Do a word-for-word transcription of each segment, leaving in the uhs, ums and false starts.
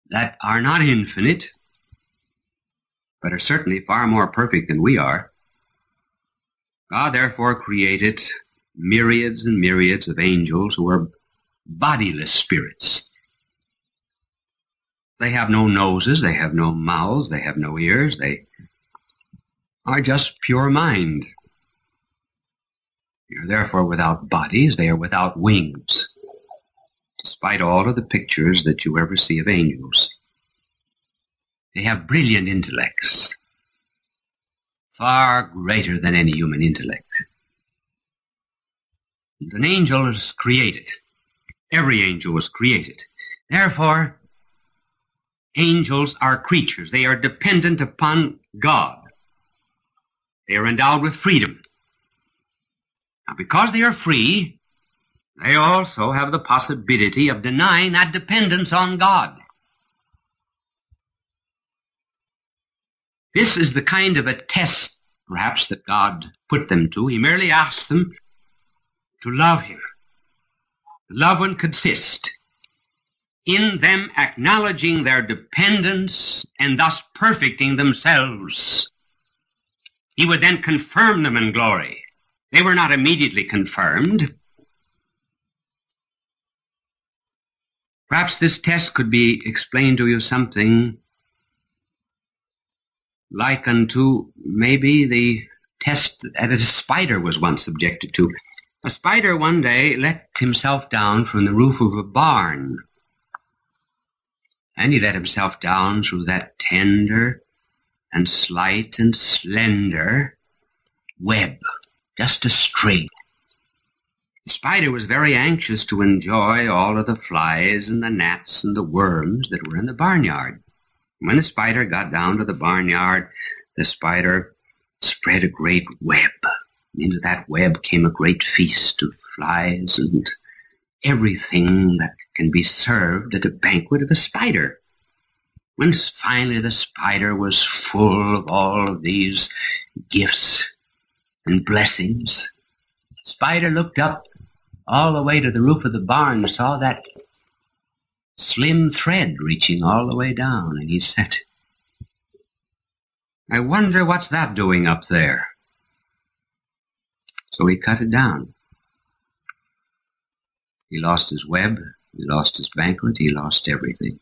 that are not infinite, but are certainly far more perfect than we are. God therefore created myriads and myriads of angels who are bodiless spirits. They have no noses, they have no mouths, they have no ears, they are just pure mind. They are therefore without bodies, they are without wings, despite all of the pictures that you ever see of angels. They have brilliant intellects, far greater than any human intellect. And an angel is created. Every angel was created. Therefore, angels are creatures. They are dependent upon God. They are endowed with freedom. Now, because they are free, they also have the possibility of denying that dependence on God. This is the kind of a test, perhaps, that God put them to. He merely asked them to love him. Love would consist in them acknowledging their dependence and thus perfecting themselves. He would then confirm them in glory. They were not immediately confirmed. Perhaps this test could be explained to you something like unto maybe the test that a spider was once subjected to. A spider one day let himself down from the roof of a barn, and he let himself down through that tender and slight and slender web, just a string. The spider was very anxious to enjoy all of the flies and the gnats and the worms that were in the barnyard. When the spider got down to the barnyard, the spider spread a great web. Into that web came a great feast of flies and everything that can be served at a banquet of a spider. When finally the spider was full of all of these gifts and blessings, the spider looked up all the way to the roof of the barn and saw that slim thread reaching all the way down, and he said, "I wonder what's that doing up there?" So he cut it down. He lost his web, he lost his banquet, he lost everything.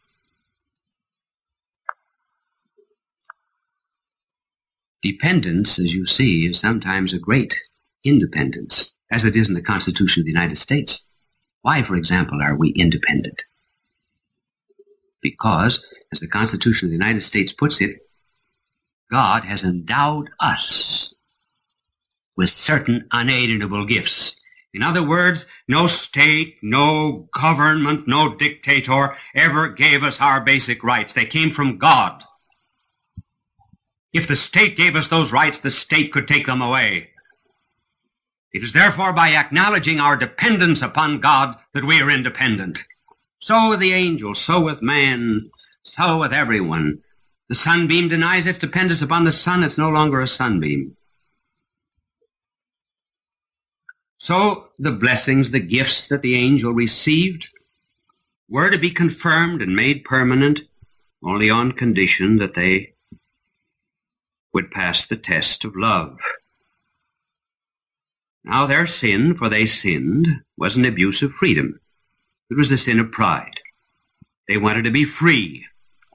Dependence, as you see, is sometimes a great independence, as it is in the Constitution of the United States. Why, for example, are we independent? Because, as the Constitution of the United States puts it, God has endowed us with certain unalienable gifts. In other words, no state, no government, no dictator ever gave us our basic rights. They came from God. If the state gave us those rights, the state could take them away. It is therefore by acknowledging our dependence upon God that we are independent. So with the angels, so with man, so with everyone. The sunbeam denies its dependence upon the sun. It's no longer a sunbeam. So the blessings, the gifts that the angel received were to be confirmed and made permanent only on condition that they would pass the test of love. Now their sin, for they sinned, was an abuse of freedom. It was the sin of pride. They wanted to be free.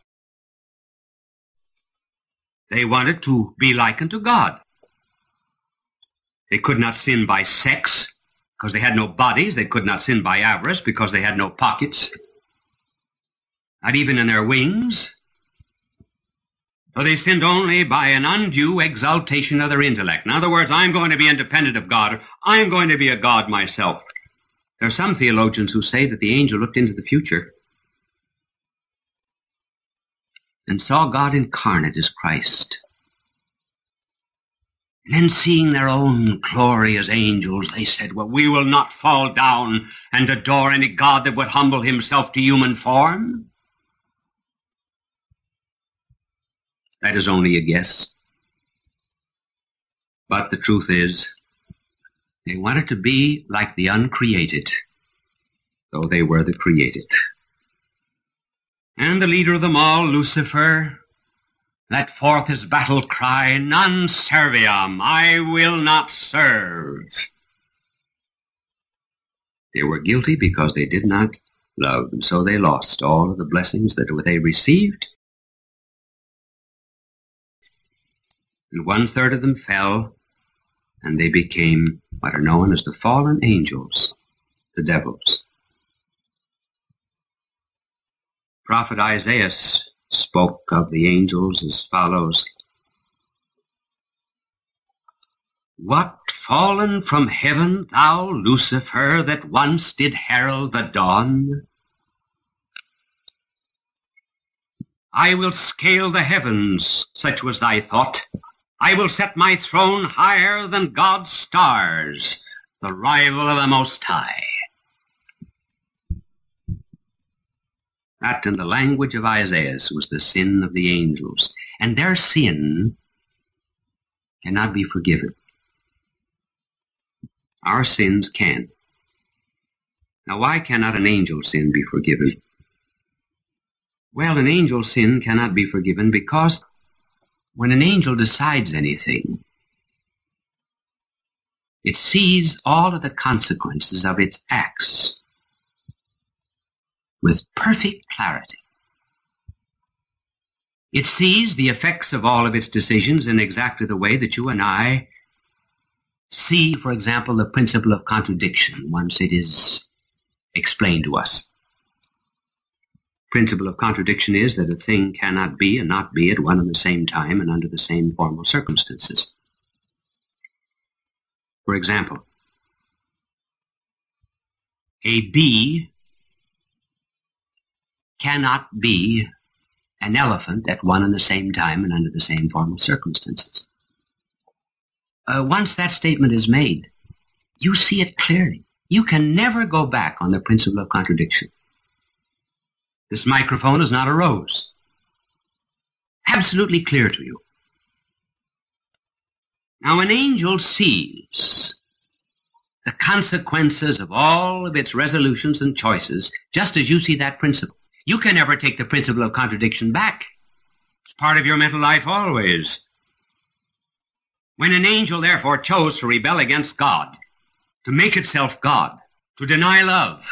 They wanted to be like unto God. They could not sin by sex because they had no bodies. They could not sin by avarice because they had no pockets, not even in their wings. So they sinned only by an undue exaltation of their intellect. In other words, I'm going to be independent of God. I'm going to be a God myself. There are some theologians who say that the angel looked into the future and saw God incarnate as Christ. And then seeing their own glory as angels, they said, well, we will not fall down and adore any God that would humble himself to human form. That is only a guess. But the truth is, they wanted to be like the uncreated, though they were the created. And the leader of them all, Lucifer, let forth his battle cry, non serviam, I will not serve. They were guilty because they did not love, and so they lost all of the blessings that they received. And one-third of them fell, and they became what are known as the fallen angels, the devils. Prophet Isaiah spoke of the angels as follows. What, fallen from heaven, thou Lucifer, that once did herald the dawn? I will scale the heavens, such was thy thought. I will set my throne higher than God's stars, the rival of the Most High. That, in the language of Isaiah, was the sin of the angels, and their sin cannot be forgiven. Our sins can. Now, why cannot an angel's sin be forgiven? Well, an angel's sin cannot be forgiven because when an angel decides anything, it sees all of the consequences of its acts with perfect clarity. It sees the effects of all of its decisions in exactly the way that you and I see, for example, the principle of contradiction once it is explained to us. Principle of contradiction is that a thing cannot be and not be at one and the same time and under the same formal circumstances. For example, a bee cannot be an elephant at one and the same time and under the same formal circumstances. Uh, once that statement is made, you see it clearly. You can never go back on the principle of contradiction. This microphone is not a rose. Absolutely clear to you. Now, an angel sees the consequences of all of its resolutions and choices just as you see that principle. You can never take the principle of contradiction back. It's part of your mental life always. When an angel, therefore, chose to rebel against God, to make itself God, to deny love,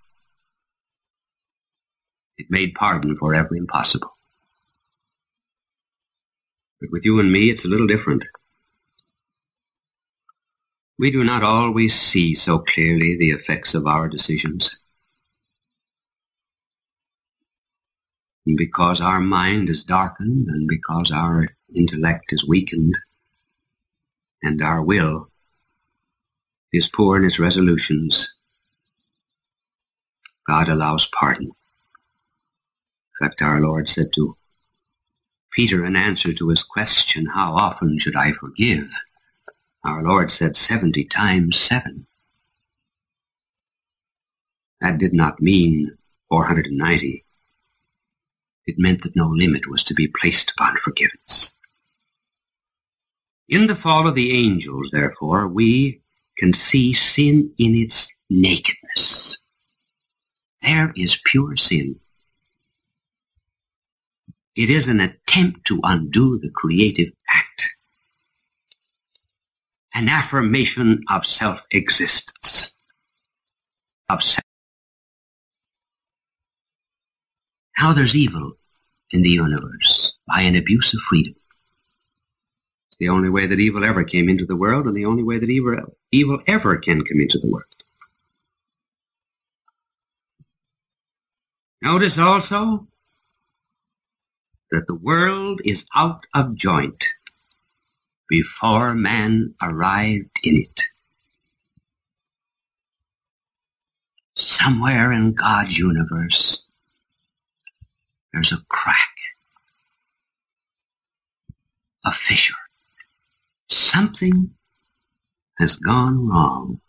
it made pardon forever impossible. But with you and me, it's a little different. We do not always see so clearly the effects of our decisions. And because our mind is darkened, and because our intellect is weakened, and our will is poor in its resolutions, God allows pardon. In fact, our Lord said to Peter in answer to his question, how often should I forgive? Our Lord said seventy times seven. That did not mean four hundred ninety. It meant that no limit was to be placed upon forgiveness. In the fall of the angels, therefore, we can see sin in its nakedness. There is pure sin. It is an attempt to undo the creative act, an affirmation of self-existence, of self. How there's evil in the universe by an abuse of freedom. It's the only way that evil ever came into the world, and the only way that evil, evil ever can come into the world. Notice also that the world is out of joint before man arrived in it. Somewhere in God's universe, there's a crack, a fissure. Something has gone wrong.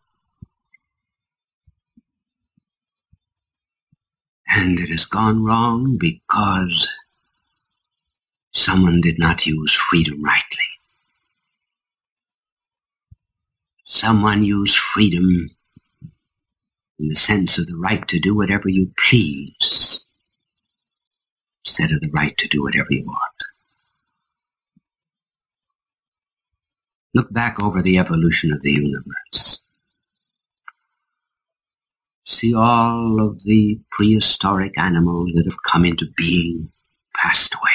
And it has gone wrong because someone did not use freedom rightly. Someone used freedom in the sense of the right to do whatever you please. instead of the right to do whatever you want. Look back over the evolution of the universe. See all of the prehistoric animals that have come into being, passed away.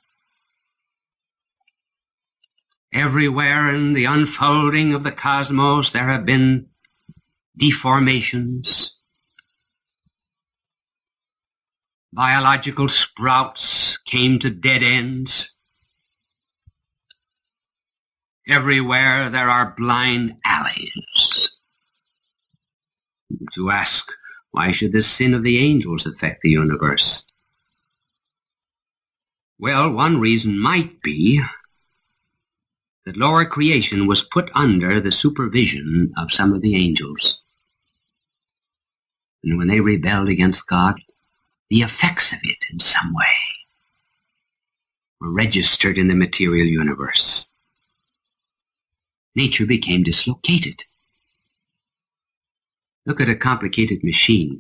Everywhere in the unfolding of the cosmos there have been deformations, biological sprouts came to dead ends. Everywhere there are blind alleys. To ask, why should the sin of the angels affect the universe? Well, one reason might be that lower creation was put under the supervision of some of the angels. And when they rebelled against God, the effects of it in some way were registered in the material universe. Nature became dislocated. Look at a complicated machine.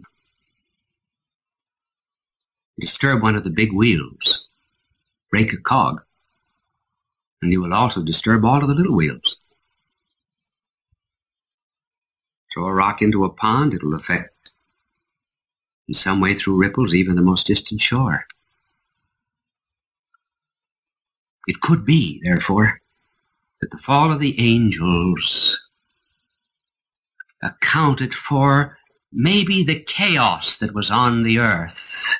Disturb one of the big wheels, break a cog, and you will also disturb all of the little wheels. Throw a rock into a pond, it will affect in some way through ripples even the most distant shore. It could be, therefore, that the fall of the angels accounted for maybe the chaos that was on the earth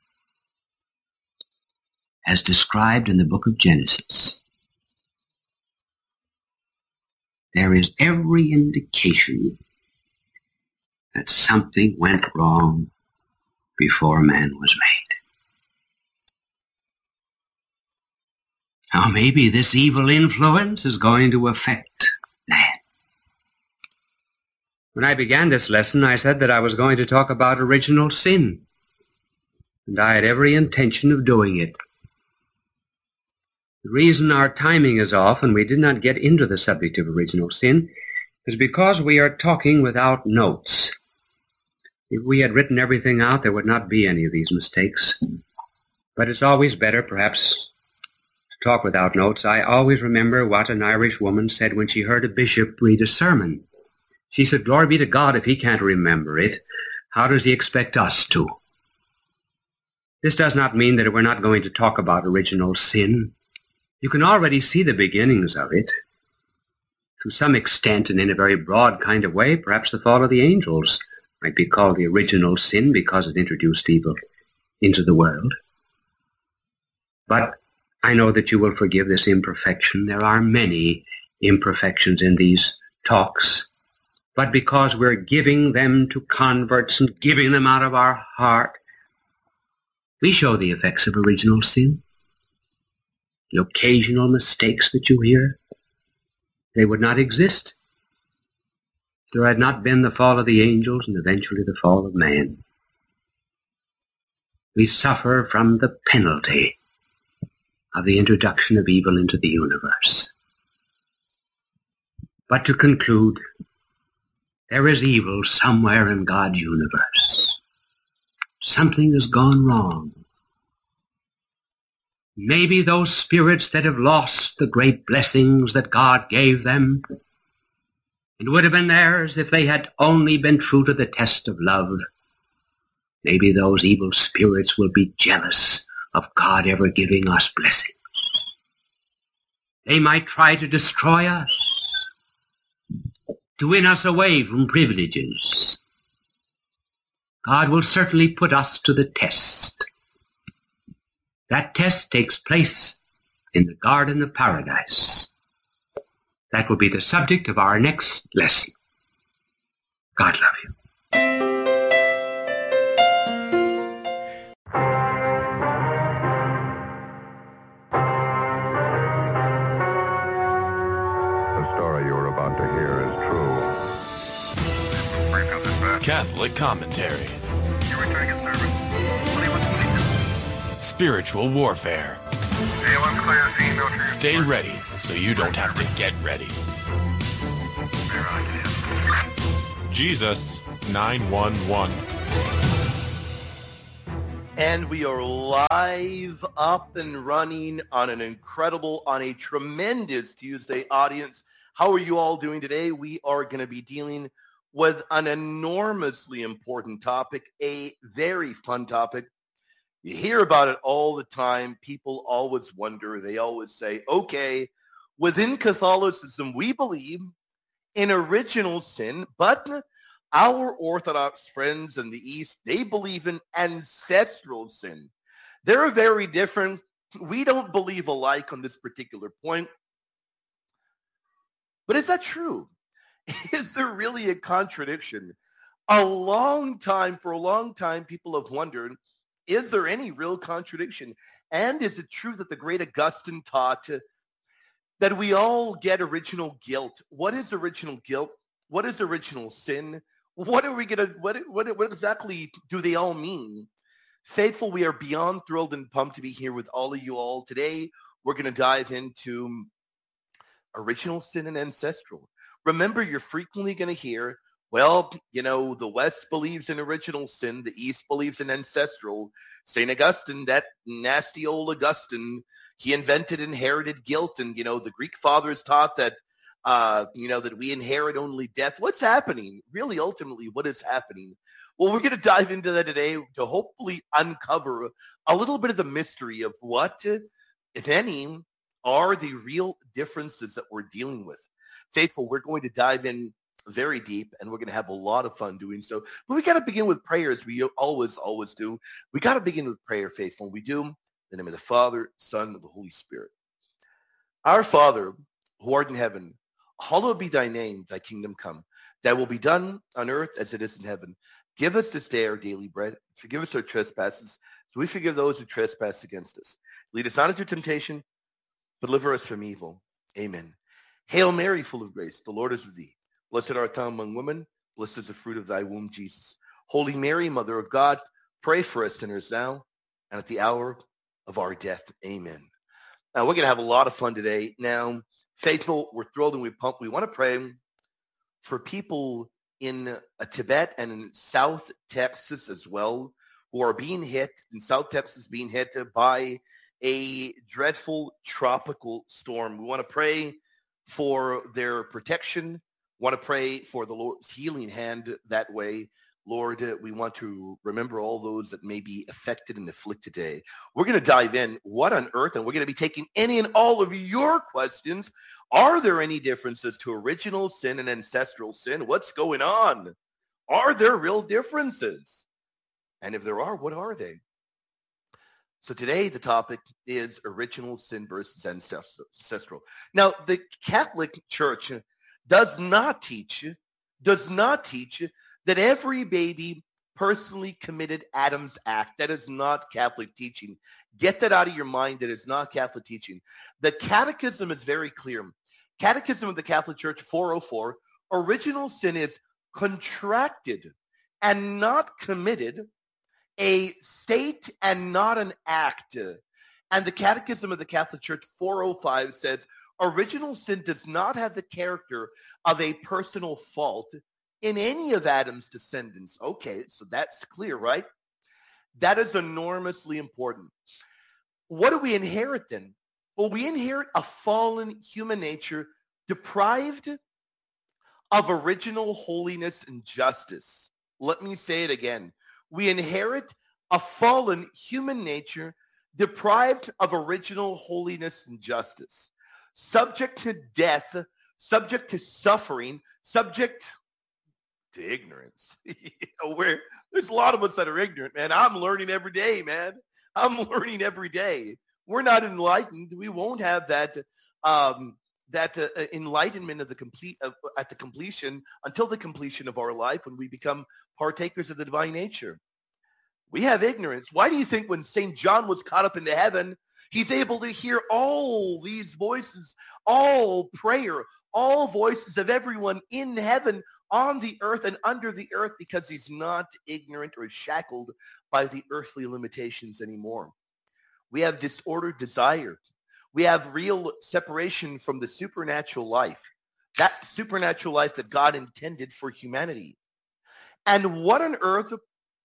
as described in the book of Genesis. There is every indication that something went wrong before man was made. Now maybe this evil influence is going to affect man. When I began this lesson, I said that I was going to talk about original sin, and I had every intention of doing it. The reason our timing is off and we did not get into the subject of original sin is because we are talking without notes. If we had written everything out, there would not be any of these mistakes. But it's always better, perhaps, to talk without notes. I always remember what an Irish woman said when she heard a bishop read a sermon. She said, "Glory be to God, if he can't remember it, how does he expect us to?" This does not mean that we're not going to talk about original sin. You can already see the beginnings of it. To some extent, and in a very broad kind of way, perhaps the fall of the angels might be called the original sin because it introduced evil into the world. But I know that you will forgive this imperfection. There are many imperfections in these talks. But because we're giving them to converts and giving them out of our heart, we show the effects of original sin. The occasional mistakes that you hear, they would not exist if there had not been the fall of the angels and eventually the fall of man. We suffer from the penalty of the introduction of evil into the universe. But to conclude, there is evil somewhere in God's universe. Something has gone wrong. Maybe those spirits that have lost the great blessings that God gave them, it would have been theirs if they had only been true to the test of love. Maybe those evil spirits will be jealous of God ever giving us blessings. They might try to destroy us, to win us away from privileges. God will certainly put us to the test. That test takes place in the Garden of Paradise. That will be the subject of our next lesson. God love you. The story you are about to hear is true. Catholic commentary. You're returning a service. Spiritual warfare. Stay ready so you don't have to get ready. Jesus nine one one. And we are live, up and running on an incredible, on a tremendous Tuesday, audience. How are you all doing today? We are going to be dealing with an enormously important topic, a very fun topic. You hear about it all the time. People always wonder. They always say, okay, within Catholicism, we believe in original sin, but our Orthodox friends in the East, they believe in ancestral sin. They're very different. We don't believe alike on this particular point. But is that true? Is there really a contradiction? A long time, for a long time, people have wondered, is there any real contradiction? And is it true that the great Augustine taught that we all get original guilt? What is original guilt? What is original sin? What are we going to, what, what, what exactly do they all mean? Faithful, we are beyond thrilled and pumped to be here with all of you all. Today, we're going to dive into original sin and ancestral. Remember, you're frequently going to hear, well, you know, the West believes in original sin. The East believes in ancestral. Saint Augustine, that nasty old Augustine, he invented inherited guilt. And, you know, the Greek fathers taught that, uh, you know, that we inherit only death. What's happening? Really, ultimately, what is happening? Well, we're going to dive into that today to hopefully uncover a little bit of the mystery of what, if any, are the real differences that we're dealing with. Faithful, we're going to dive in very deep, and we're going to have a lot of fun doing so. But we got to begin with prayer, as we always, always do. We got to begin with prayer, Faithful. And we do in the name of the Father, Son, and the Holy Spirit. Our Father, who art in heaven, hallowed be thy name, thy kingdom come. Thy will be done on earth as it is in heaven. Give us this day our daily bread. Forgive us our trespasses, so we forgive those who trespass against us. Lead us not into temptation, but deliver us from evil. Amen. Hail Mary, full of grace, the Lord is with thee. Blessed art thou among women. Blessed is the fruit of thy womb, Jesus. Holy Mary, Mother of God, pray for us sinners now and at the hour of our death. Amen. Now, we're going to have a lot of fun today. Now, Faithful, we're thrilled and we pump. We want to pray for people in uh, Tibet and in South Texas as well, who are being hit, in South Texas being hit by a dreadful tropical storm. We want to pray for their protection. We want to pray for the Lord's healing hand that way. Lord, uh, we want to remember all those that may be affected and afflicted today. We're going to dive in. What on earth? And we're going to be taking any and all of your questions. Are there any differences to original sin and ancestral sin? What's going on? Are there real differences? And if there are, what are they? So today the topic is original sin versus ancestral. Now, the Catholic Church does not teach, does not teach that every baby personally committed Adam's act. That is not Catholic teaching. Get that out of your mind. That is not Catholic teaching. The Catechism is very clear. Catechism of the Catholic Church four oh four, original sin is contracted and not committed, a state and not an act. And the Catechism of the Catholic Church four oh five says, original sin does not have the character of a personal fault in any of Adam's descendants. Okay, so that's clear, right? That is enormously important. What do we inherit then? Well, we inherit a fallen human nature deprived of original holiness and justice. Let me say it again. We inherit a fallen human nature deprived of original holiness and justice, subject to death, subject to suffering, subject to ignorance. Where there's a lot of us that are ignorant, man. I'm learning every day, man. I'm learning every day. We're not enlightened. We won't have that um, that uh, enlightenment of the complete uh, at the completion until the completion of our life when we become partakers of the divine nature. We have ignorance. Why do you think when Saint John was caught up into heaven, he's able to hear all these voices, all prayer, all voices of everyone in heaven, on the earth, and under the earth, because he's not ignorant or shackled by the earthly limitations anymore. We have disordered desire. We have real separation from the supernatural life, that supernatural life that God intended for humanity. And what on earth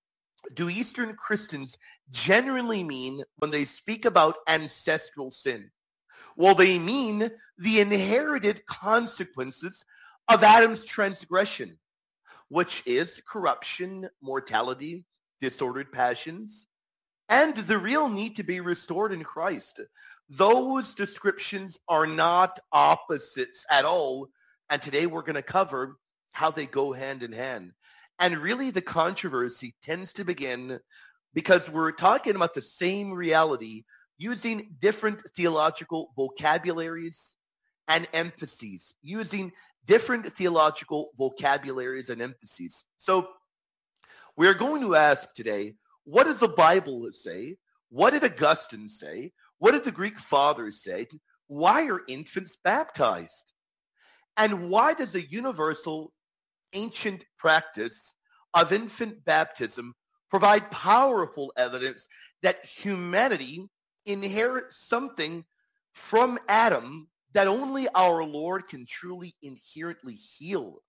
do Eastern Christians generally mean when they speak about ancestral sin? Well, they mean the inherited consequences of Adam's transgression, which is corruption, mortality, disordered passions, and the real need to be restored in Christ. Those descriptions are not opposites at all, and today we're going to cover how they go hand in hand. And really the controversy tends to begin because we're talking about the same reality using different theological vocabularies and emphases, using different theological vocabularies and emphases. So we're going to ask today, what does the Bible say? What did Augustine say? What did the Greek fathers say? Why are infants baptized? And why does a universal ancient practice of infant baptism provide powerful evidence that humanity inherits something from Adam that only our Lord can truly inherently heal?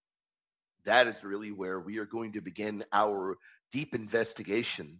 That is really where we are going to begin our deep investigation.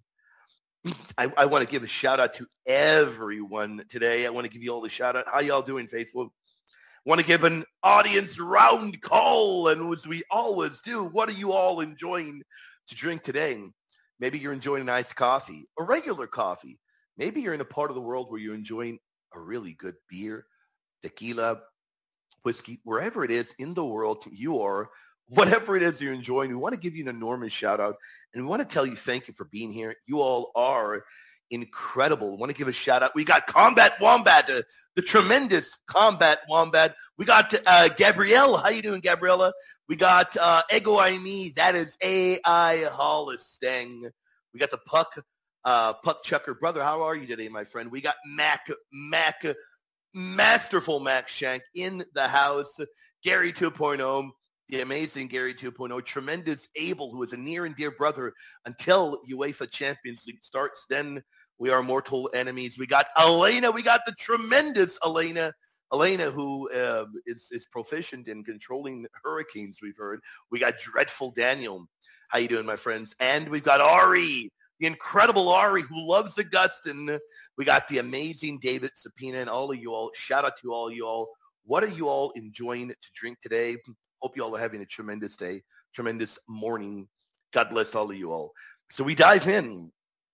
I, I want to give a shout out to everyone today. I want to give you all a shout out. How y'all doing, faithful? Want to give an audience round call, and as we always do, what are you all enjoying to drink today? Maybe you're enjoying an iced coffee, a regular coffee. Maybe you're in a part of the world where you're enjoying a really good beer, tequila, whiskey, wherever it is in the world you are, whatever it is you're enjoying. We want to give you an enormous shout out, and we want to tell you thank you for being here. You all are incredible. We want to give a shout out. We got Combat Wombat, uh, the tremendous Combat Wombat. We got uh, Gabrielle. How you doing, Gabriella? We got uh, Ego I Me. That is A I Holistang. We got the Puck, uh, Puck Chucker. Brother, how are you today, my friend? We got Mac, Mac, Masterful Mac Shank in the house. Gary two point oh. The amazing Gary two point oh, tremendous Abel, who is a near and dear brother until UEFA Champions League starts. Then we are mortal enemies. We got Elena. We got the tremendous Elena. Elena, who uh, is, is proficient in controlling hurricanes, we've heard. We got Dreadful Daniel. How you doing, my friends? And we've got Ari, the incredible Ari, who loves Augustine. We got the amazing David Sapina, and all of you all. Shout out to all you all. What are you all enjoying to drink today? Hope you all are having a tremendous day, tremendous morning. God bless all of you all. So we dive in.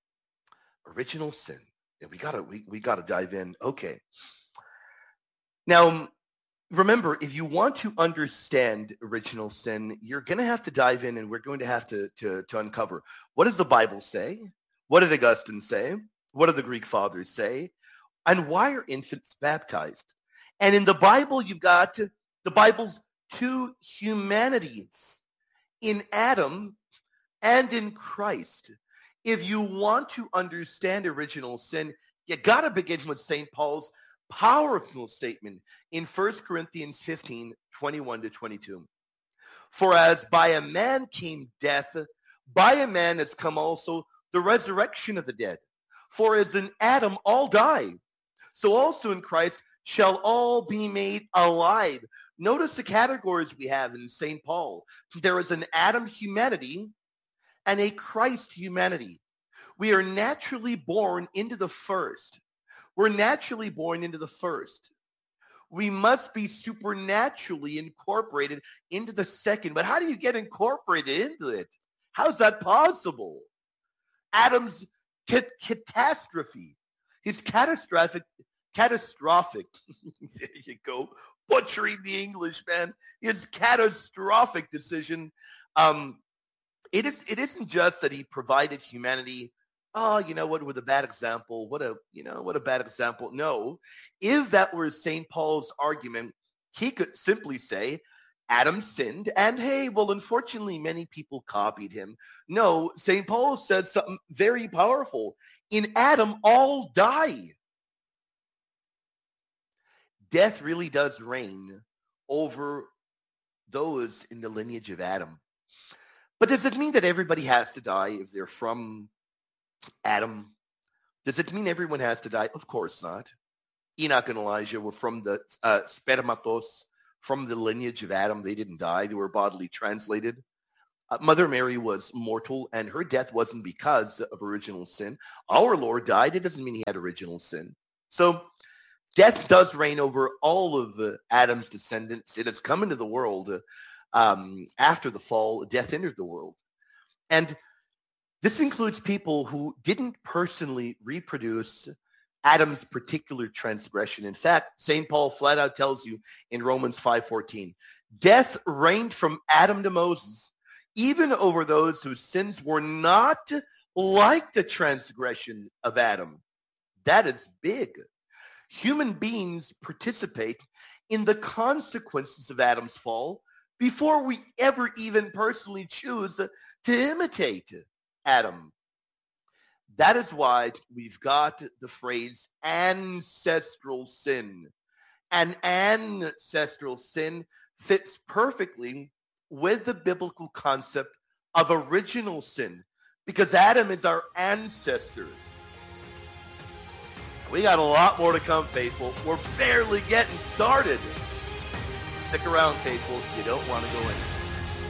Original sin. Yeah, we gotta we, we gotta dive in. Okay. Now, remember, if you want to understand original sin, you're gonna have to dive in, and we're going to have to, to, to uncover what does the Bible say? What did Augustine say? What do the Greek fathers say? And why are infants baptized? And in the Bible, you've got the Bible's two humanities, in Adam and in Christ. If you want to understand original sin, you got to begin with Saint Paul's powerful statement in First Corinthians fifteen, twenty-one to twenty-two. For as by a man came death, by a man has come also the resurrection of the dead. For as in Adam all die, so also in Christ shall all be made alive. Notice the categories we have in Saint Paul. There is an Adam humanity and a Christ humanity. We are naturally born into the first. We're naturally born into the first. We must be supernaturally incorporated into the second. But how do you get incorporated into it? How's that possible? Adam's ca- catastrophe, his catastrophic, catastrophic, there you go, butchering the English, man, his catastrophic decision. Um, it is, it isn't just that he provided humanity, oh, you know what, with a bad example, what a, you know, what a bad example. No, if that were Saint Paul's argument, he could simply say, Adam sinned, and hey, well, unfortunately, many people copied him. No, Saint Paul says something very powerful. In Adam, all die. Death really does reign over those in the lineage of Adam. But does it mean that everybody has to die if they're from Adam? Does it mean everyone has to die? Of course not. Enoch and Elijah were from the uh, spermatos, from the lineage of Adam. They didn't die. They were bodily translated. Uh, Mother Mary was mortal, and her death wasn't because of original sin. Our Lord died. It doesn't mean he had original sin. So death does reign over all of uh, Adam's descendants. It has come into the world uh, um, after the fall. Death entered the world. And this includes people who didn't personally reproduce Adam's particular transgression. In fact, Saint Paul flat out tells you in Romans five fourteen, death reigned from Adam to Moses, even over those whose sins were not like the transgression of Adam. That is big. Human beings participate in the consequences of Adam's fall before we ever even personally choose to imitate Adam. That is why we've got the phrase ancestral sin. An ancestral sin fits perfectly with the biblical concept of original sin, because Adam is our ancestor. We got a lot more to come, faithful. We're barely getting started. Stick around, faithful. You don't want to go in.